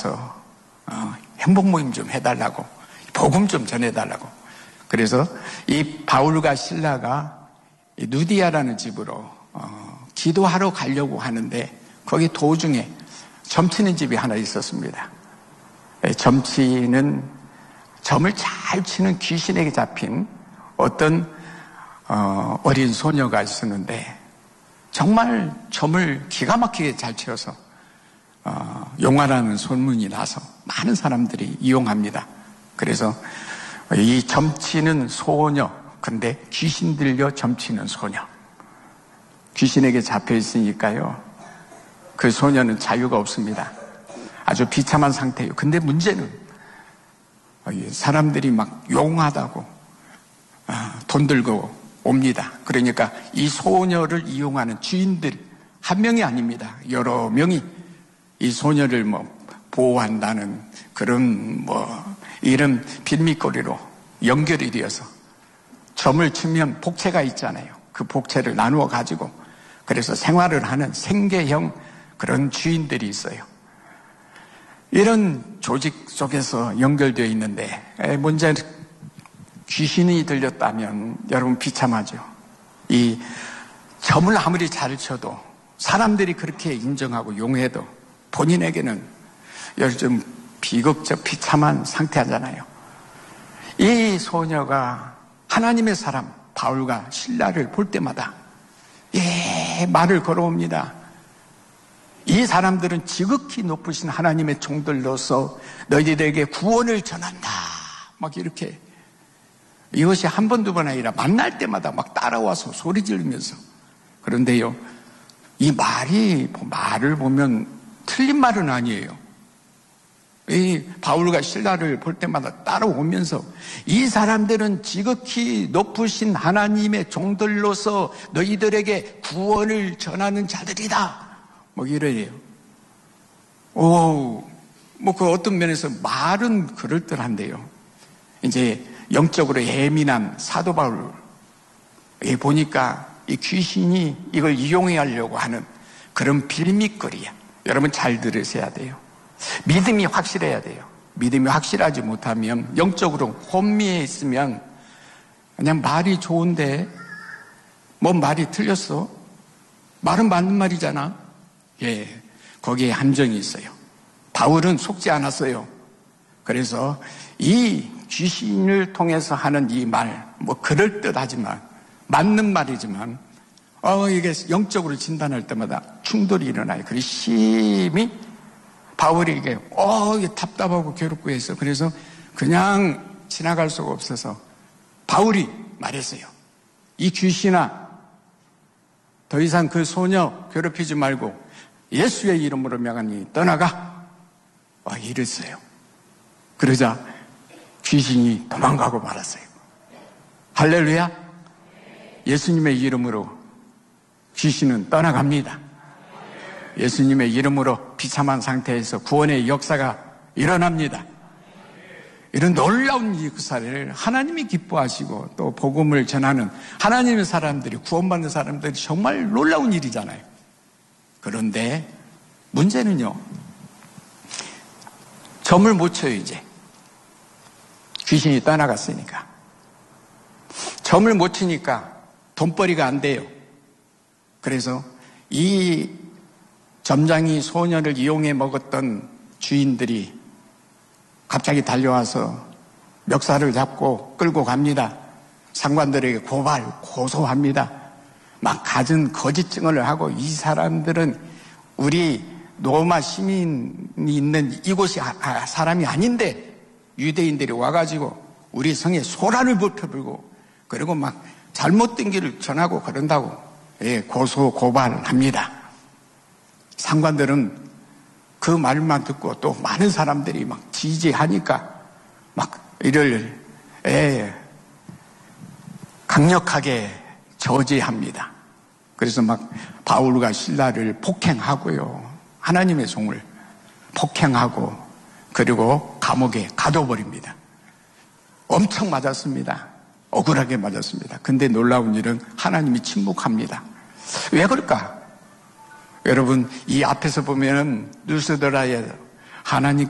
와서 행복 모임 좀 해달라고, 복음 좀 전해달라고. 그래서 이 바울과 실라가 누디아라는 집으로 기도하러 가려고 하는데 거기 도중에 점치는 집이 하나 있었습니다. 점치는 점을 잘 치는 귀신에게 잡힌 어떤 어린 소녀가 있었는데 정말 점을 기가 막히게 잘 치어서 용화라는 소문이 나서 많은 사람들이 이용합니다. 그래서 이 점치는 소녀, 근데 귀신 들려 점치는 소녀, 귀신에게 잡혀 있으니까요 그 소녀는 자유가 없습니다. 아주 비참한 상태예요. 근데 문제는 사람들이 막 용하다고 돈 들고 옵니다. 그러니까 이 소녀를 이용하는 주인들 한 명이 아닙니다. 여러 명이 이 소녀를 보호한다는 그런 이런 빌미거리로 연결이 되어서 점을 치면 복채가 있잖아요. 그 복채를 나누어 가지고 그래서 생활을 하는 생계형 그런 주인들이 있어요. 이런 조직 속에서 연결되어 있는데 문제는 귀신이 들렸다면 여러분 비참하죠. 이 점을 아무리 잘 쳐도 사람들이 그렇게 인정하고 용해도 본인에게는 요즘 비극적 비참한 상태잖아요. 이 소녀가 하나님의 사람 바울과 실라를 볼 때마다 말을 걸어옵니다. 이 사람들은 지극히 높으신 하나님의 종들로서 너희들에게 구원을 전한다. 막 이렇게 이것이 한 번, 두 번 아니라 만날 때마다 막 따라와서 소리 지르면서. 그런데요, 이 말을 보면 틀린 말은 아니에요. 이 바울과 실라를 볼 때마다 따라오면서 이 사람들은 지극히 높으신 하나님의 종들로서 너희들에게 구원을 전하는 자들이다. 이래요. 그 어떤 면에서 말은 그럴듯한데요. 이제 영적으로 예민한 사도 바울 보니까 이 귀신이 이걸 이용해 하려고 하는 그런 빌미거리야. 여러분 잘 들으셔야 돼요. 믿음이 확실해야 돼요. 믿음이 확실하지 못하면 영적으로 혼미해 있으면 그냥 말이 좋은데 말이 틀렸어? 말은 맞는 말이잖아. 거기에 함정이 있어요. 바울은 속지 않았어요. 그래서 이 귀신을 통해서 하는 이 말, 그럴듯하지만 맞는 말이지만 이게 영적으로 진단할 때마다 충돌이 일어나요. 그래서 심히 바울에게 이게 답답하고 괴롭고 해서 그래서 그냥 지나갈 수가 없어서 바울이 말했어요. 이 귀신아, 더 이상 그 소녀 괴롭히지 말고 예수의 이름으로 명하니 떠나가. 이랬어요. 그러자 귀신이 도망가고 말았어요. 할렐루야. 예수님의 이름으로 귀신은 떠나갑니다. 예수님의 이름으로 비참한 상태에서 구원의 역사가 일어납니다. 이런 놀라운 역사를 하나님이 기뻐하시고 또 복음을 전하는 하나님의 사람들이, 구원받는 사람들이 정말 놀라운 일이잖아요. 그런데 문제는요, 점을 못 쳐요. 이제 귀신이 떠나갔으니까 점을 못 치니까 돈벌이가 안 돼요. 그래서 이 점장이 소녀를 이용해 먹었던 주인들이 갑자기 달려와서 멱살을 잡고 끌고 갑니다. 상관들에게 고소합니다. 막 갖은 거짓 증언을 하고 이 사람들은 우리 로마 시민이 있는 이곳이 사람이 아닌데 유대인들이 와가지고 우리 성에 소란을 불펴불고 그리고 막 잘못된 길을 전하고 그런다고 고소 고발합니다. 상관들은 그 말만 듣고 또 많은 사람들이 막 지지하니까 막 이를 강력하게 저지합니다. 그래서 막 바울과 실라를 폭행하고요. 하나님의 종을 폭행하고 그리고 감옥에 가둬버립니다. 엄청 맞았습니다. 억울하게 맞았습니다. 근데 놀라운 일은 하나님이 침묵합니다. 왜 그럴까? 여러분 이 앞에서 보면 누스드라의 하나님